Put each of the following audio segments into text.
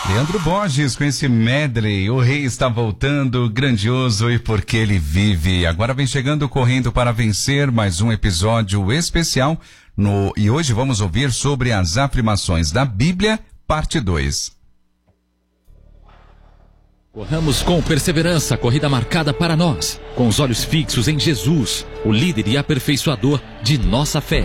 Leandro Borges com esse medley, o rei está voltando, grandioso e porque ele vive. Agora vem chegando Correndo para Vencer, mais um episódio especial e hoje vamos ouvir sobre as afirmações da Bíblia, parte 2. Corramos com perseverança a corrida marcada para nós, com os olhos fixos em Jesus, o líder e aperfeiçoador de nossa fé.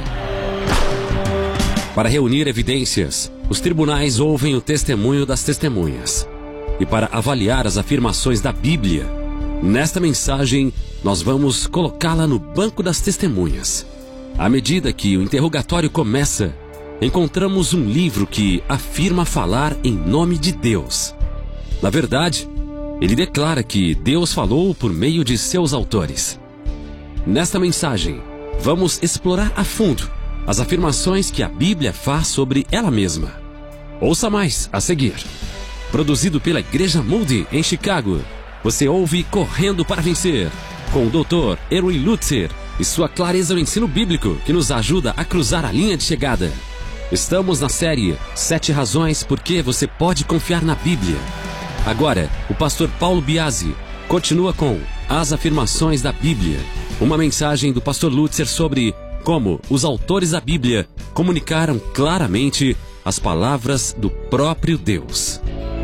Para reunir evidências, os tribunais ouvem o testemunho das testemunhas. E para avaliar as afirmações da Bíblia, nesta mensagem nós vamos colocá-la no banco das testemunhas. À medida que o interrogatório começa, encontramos um livro que afirma falar em nome de Deus. Na verdade, ele declara que Deus falou por meio de seus autores. Nesta mensagem, vamos explorar a fundo as afirmações que a Bíblia faz sobre ela mesma. Ouça mais a seguir. Produzido pela Igreja Moody em Chicago, você ouve Correndo para Vencer, com o Dr. Erwin Lutzer e sua clareza no ensino bíblico que nos ajuda a cruzar a linha de chegada. Estamos na série 7 razões por que você pode confiar na Bíblia. Agora, o pastor Paulo Biasi continua com as afirmações da Bíblia, uma mensagem do pastor Lutzer sobre como os autores da Bíblia comunicaram claramente as palavras do próprio Deus.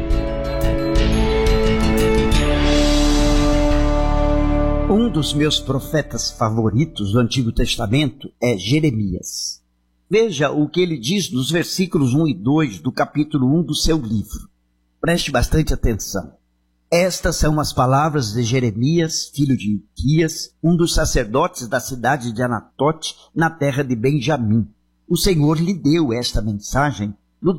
Um dos meus profetas favoritos do Antigo Testamento é Jeremias. Veja o que ele diz nos versículos 1 e 2 do capítulo 1 do seu livro. Preste bastante atenção. Estas são as palavras de Jeremias, filho de Ilquias, um dos sacerdotes da cidade de Anatote, na terra de Benjamim. O Senhor lhe deu esta mensagem no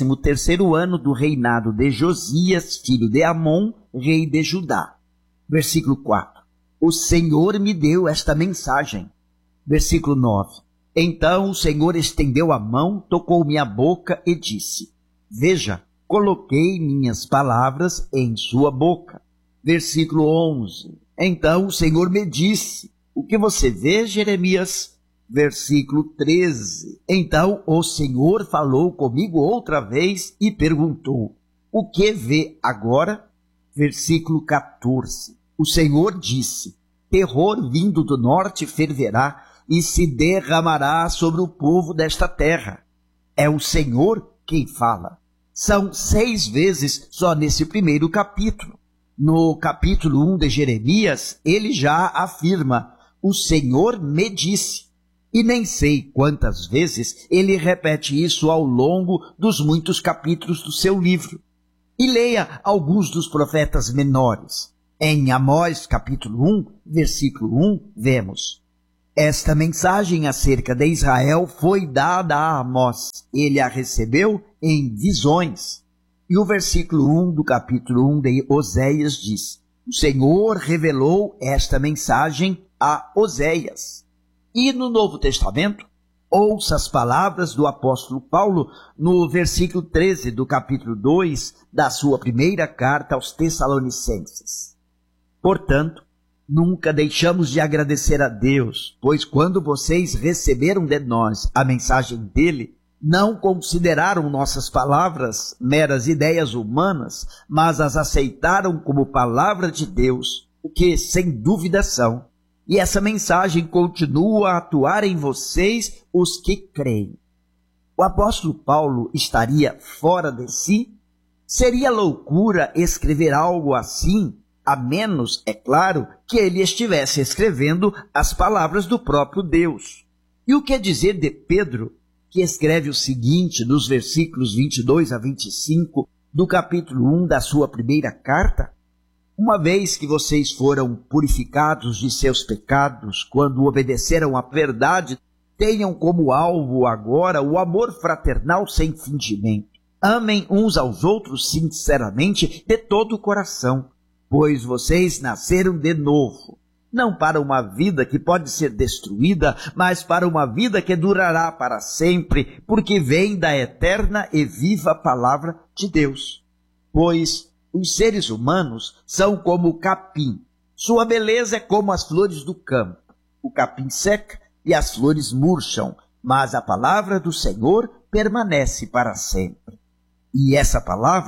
13º ano do reinado de Josias, filho de Amon, rei de Judá. Versículo 4. O Senhor me deu esta mensagem. Versículo 9. Então o Senhor estendeu a mão, tocou minha boca e disse: Veja, coloquei minhas palavras em sua boca. Versículo 11. Então o Senhor me disse: O que você vê, Jeremias? Versículo 13. Então o Senhor falou comigo outra vez e perguntou: O que vê agora? Versículo 14. O Senhor disse: Terror vindo do norte ferverá e se derramará sobre o povo desta terra. É o Senhor quem fala. São 6 vezes só nesse primeiro capítulo. No capítulo 1 de Jeremias, ele já afirma: O Senhor me disse. E nem sei quantas vezes ele repete isso ao longo dos muitos capítulos do seu livro. E leia alguns dos profetas menores. Em Amós, capítulo 1, versículo 1, vemos: Esta mensagem acerca de Israel foi dada a Amós. Ele a recebeu em visões. E o versículo 1 do capítulo 1 de Oséias diz: O Senhor revelou esta mensagem a Oséias. E no Novo Testamento, ouça as palavras do apóstolo Paulo no versículo 13 do capítulo 2 da sua primeira carta aos Tessalonicenses. Portanto, nunca deixamos de agradecer a Deus, pois quando vocês receberam de nós a mensagem dele, não consideraram nossas palavras meras ideias humanas, mas as aceitaram como palavra de Deus, o que sem dúvida são. E essa mensagem continua a atuar em vocês, os que creem. O apóstolo Paulo estaria fora de si? Seria loucura escrever algo assim, a menos, é claro, que ele estivesse escrevendo as palavras do próprio Deus. E o que dizer de Pedro, que escreve o seguinte nos versículos 22 a 25 do capítulo 1 da sua primeira carta? Uma vez que vocês foram purificados de seus pecados, quando obedeceram à verdade, tenham como alvo agora o amor fraternal sem fingimento. Amem uns aos outros sinceramente de todo o coração, pois vocês nasceram de novo, não para uma vida que pode ser destruída, mas para uma vida que durará para sempre, porque vem da eterna e viva palavra de Deus. Pois os seres humanos são como o capim. Sua beleza é como as flores do campo. O capim seca e as flores murcham, mas a palavra do Senhor permanece para sempre. E essa palavra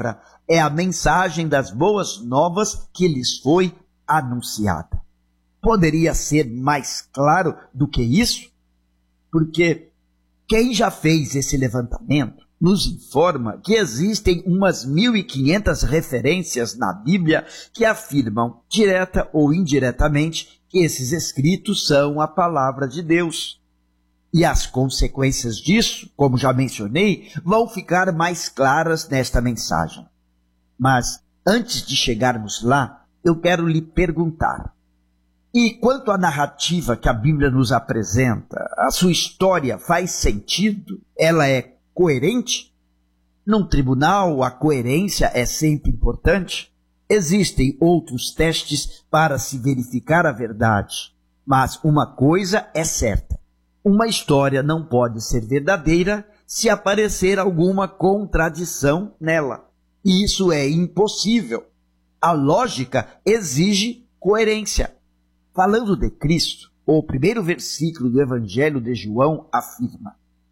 é a mensagem das boas novas que lhes foi anunciada. Poderia ser mais claro do que isso? Porque quem já fez esse levantamento nos informa que existem umas 1.500 referências na Bíblia que afirmam, direta ou indiretamente, que esses escritos são a palavra de Deus. E as consequências disso, como já mencionei, vão ficar mais claras nesta mensagem. Mas, antes de chegarmos lá, eu quero lhe perguntar: e quanto à narrativa que a Bíblia nos apresenta, a sua história faz sentido? Ela é coerente? Num tribunal, a coerência é sempre importante. Existem outros testes para se verificar a verdade, mas uma coisa é certa: uma história não pode ser verdadeira se aparecer alguma contradição nela. E isso é impossível. A lógica exige coerência. Falando de Cristo, o primeiro versículo do Evangelho de João afirma: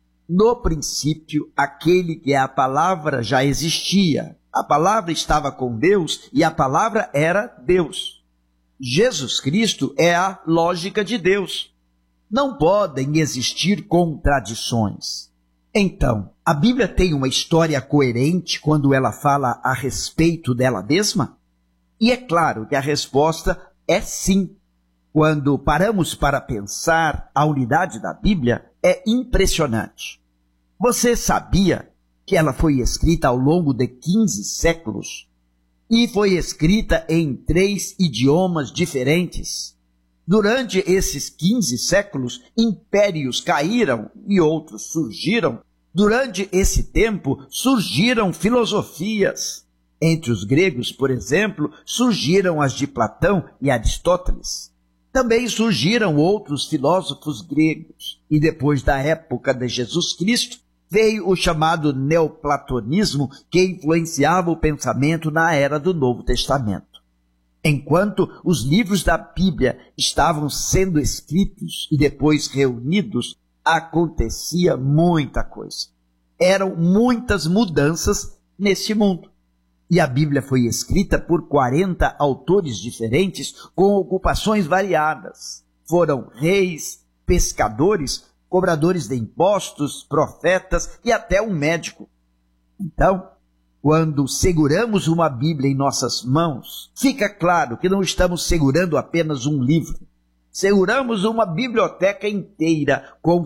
no princípio, aquele que é a palavra já existia. A palavra estava com Deus e a palavra era Deus. Jesus Cristo é a lógica de Deus. Não podem existir contradições. Então, a Bíblia tem uma história coerente quando ela fala a respeito dela mesma? E é claro que a resposta é sim. Quando paramos para pensar, a unidade da Bíblia é impressionante. Você sabia que ela foi escrita ao longo de 15 séculos? E foi escrita em 3 idiomas diferentes. Durante esses 15 séculos, impérios caíram e outros surgiram. Durante esse tempo, surgiram filosofias. Entre os gregos, por exemplo, surgiram as de Platão e Aristóteles. Também surgiram outros filósofos gregos. E depois da época de Jesus Cristo, veio o chamado neoplatonismo, que influenciava o pensamento na era do Novo Testamento. Enquanto os livros da Bíblia estavam sendo escritos e depois reunidos, acontecia muita coisa. Eram muitas mudanças nesse mundo. E a Bíblia foi escrita por 40 autores diferentes com ocupações variadas. Foram reis, pescadores, cobradores de impostos, profetas e até um médico. Então, quando seguramos uma Bíblia em nossas mãos, fica claro que não estamos segurando apenas um livro. Seguramos uma biblioteca inteira com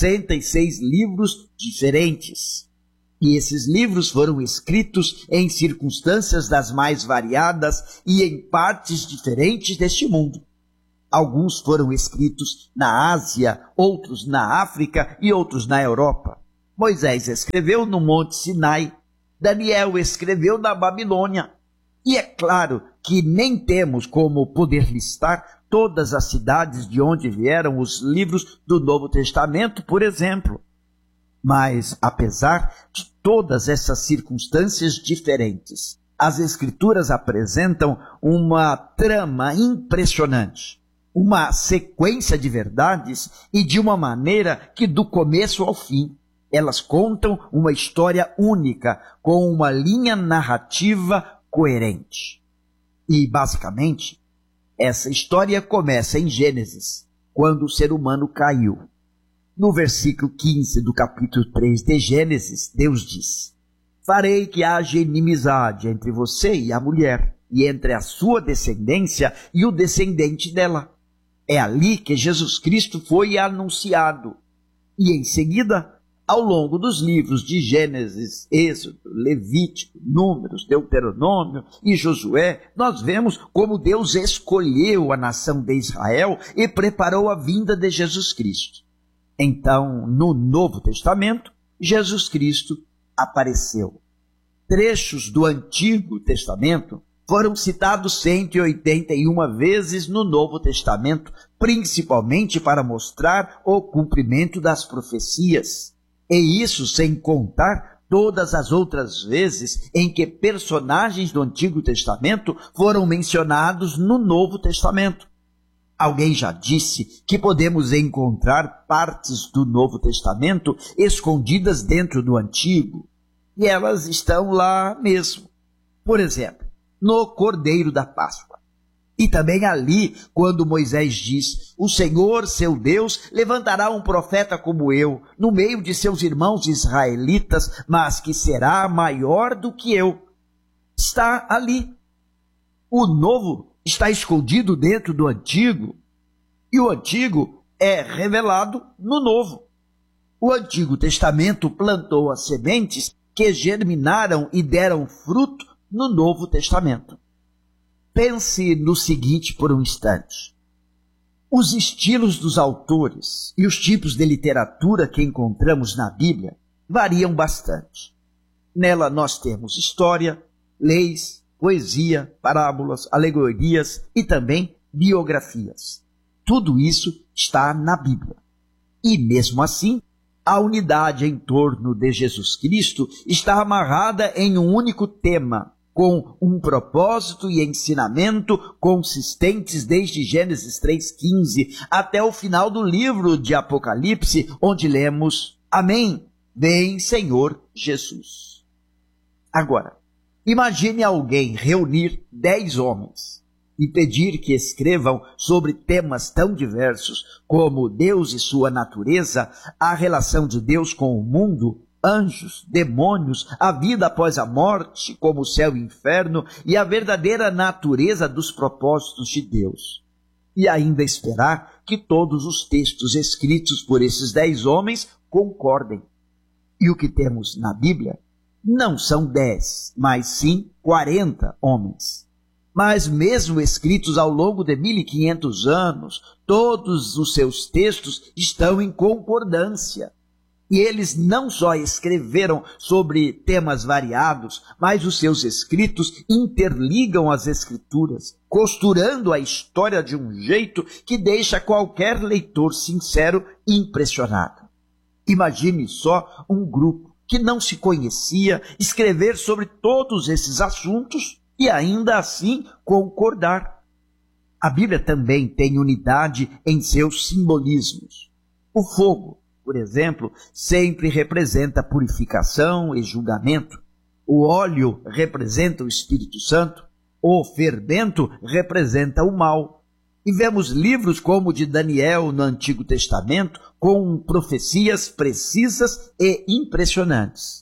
66 livros diferentes. E esses livros foram escritos em circunstâncias das mais variadas e em partes diferentes deste mundo. Alguns foram escritos na Ásia, outros na África e outros na Europa. Moisés escreveu no Monte Sinai, Daniel escreveu na Babilônia. E é claro que nem temos como poder listar todas as cidades de onde vieram os livros do Novo Testamento, por exemplo. Mas, apesar de todas essas circunstâncias diferentes, as Escrituras apresentam uma trama impressionante, uma sequência de verdades e de uma maneira que do começo ao fim, elas contam uma história única, com uma linha narrativa coerente. E, basicamente, essa história começa em Gênesis, quando o ser humano caiu. No versículo 15 do capítulo 3 de Gênesis, Deus diz: farei que haja inimizade entre você e a mulher, e entre a sua descendência e o descendente dela. É ali que Jesus Cristo foi anunciado. E em seguida, ao longo dos livros de Gênesis, Êxodo, Levítico, Números, Deuteronômio e Josué, nós vemos como Deus escolheu a nação de Israel e preparou a vinda de Jesus Cristo. Então, no Novo Testamento, Jesus Cristo apareceu. Trechos do Antigo Testamento foram citados 181 vezes no Novo Testamento, principalmente para mostrar o cumprimento das profecias. E isso sem contar todas as outras vezes em que personagens do Antigo Testamento foram mencionados no Novo Testamento. Alguém já disse que podemos encontrar partes do Novo Testamento escondidas dentro do Antigo, e elas estão lá mesmo. Por exemplo, no Cordeiro da Páscoa. E também ali, quando Moisés diz: o Senhor, seu Deus, levantará um profeta como eu, no meio de seus irmãos israelitas, mas que será maior do que eu. Está ali. O novo está escondido dentro do antigo, e o antigo é revelado no novo. O Antigo Testamento plantou as sementes que germinaram e deram fruto no Novo Testamento. Pense no seguinte por um instante. Os estilos dos autores e os tipos de literatura que encontramos na Bíblia variam bastante. Nela nós temos história, leis, poesia, parábolas, alegorias e também biografias. Tudo isso está na Bíblia. E mesmo assim, a unidade em torno de Jesus Cristo está amarrada em um único tema, com um propósito e ensinamento consistentes desde Gênesis 3,15 até o final do livro de Apocalipse, onde lemos: Amém, vem Senhor Jesus. Agora, imagine alguém reunir 10 homens e pedir que escrevam sobre temas tão diversos como Deus e sua natureza, a relação de Deus com o mundo, anjos, demônios, a vida após a morte, como o céu e o inferno, e a verdadeira natureza dos propósitos de Deus. E ainda esperar que todos os textos escritos por esses 10 homens concordem. E o que temos na Bíblia não são 10, mas sim 40 homens. Mas mesmo escritos ao longo de 1500 anos, todos os seus textos estão em concordância. E eles não só escreveram sobre temas variados, mas os seus escritos interligam as escrituras, costurando a história de um jeito que deixa qualquer leitor sincero impressionado. Imagine só um grupo que não se conhecia escrever sobre todos esses assuntos e ainda assim concordar. A Bíblia também tem unidade em seus simbolismos. O fogo, por exemplo, sempre representa purificação e julgamento. O óleo representa o Espírito Santo. O fermento representa o mal. E vemos livros como o de Daniel no Antigo Testamento, com profecias precisas e impressionantes.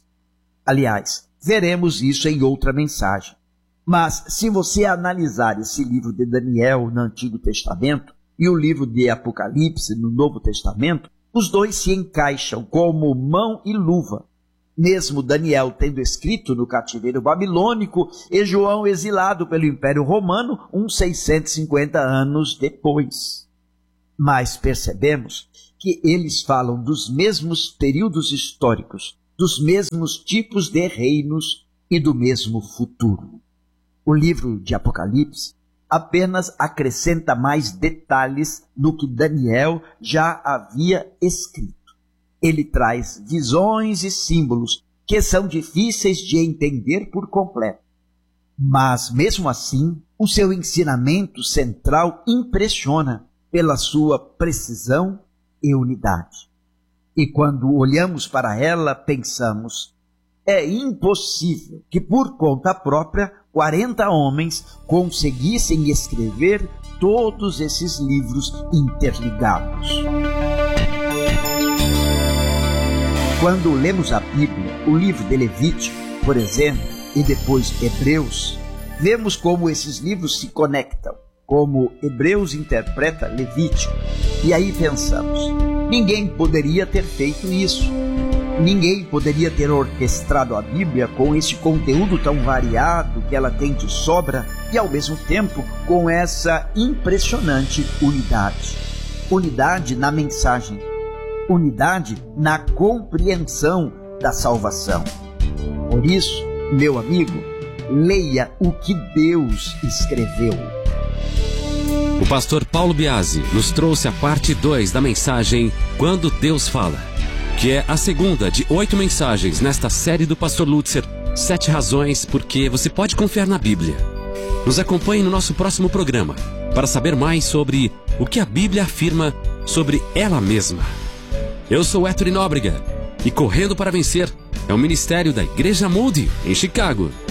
Aliás, veremos isso em outra mensagem. Mas se você analisar esse livro de Daniel no Antigo Testamento e o livro de Apocalipse no Novo Testamento, os dois se encaixam como mão e luva. Mesmo Daniel tendo escrito no cativeiro babilônico e João exilado pelo Império Romano uns 650 anos depois. Mas percebemos que eles falam dos mesmos períodos históricos, dos mesmos tipos de reinos e do mesmo futuro. O livro de Apocalipse apenas acrescenta mais detalhes no que Daniel já havia escrito. Ele traz visões e símbolos que são difíceis de entender por completo. Mas, mesmo assim, o seu ensinamento central impressiona pela sua precisão e unidade. E quando olhamos para ela, pensamos: é impossível que por conta própria 40 homens conseguissem escrever todos esses livros interligados. Quando lemos a Bíblia, o livro de Levítico, por exemplo, e depois Hebreus, vemos como esses livros se conectam, como Hebreus interpreta Levítico. E aí pensamos: ninguém poderia ter feito isso. Ninguém poderia ter orquestrado a Bíblia com esse conteúdo tão variado que ela tem de sobra e, ao mesmo tempo, com essa impressionante unidade. Unidade na mensagem. Unidade na compreensão da salvação. Por isso, meu amigo, leia o que Deus escreveu. O pastor Paulo Biasi nos trouxe a parte 2 da mensagem Quando Deus Fala, que é a segunda de 8 mensagens nesta série do pastor Lutzer, 7 razões porque você pode confiar na Bíblia. Nos acompanhe no nosso próximo programa para saber mais sobre o que a Bíblia afirma sobre ela mesma. Eu sou Héctor Nóbrega e Correndo para Vencer é o ministério da Igreja Moody, em Chicago.